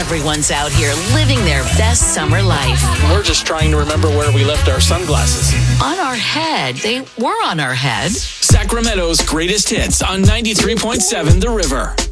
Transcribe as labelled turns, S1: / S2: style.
S1: Everyone's out here living their best summer life.
S2: We're just trying to remember where we left our sunglasses.
S1: On our head. They were on our head.
S3: Sacramento's greatest hits on 93.7 The River.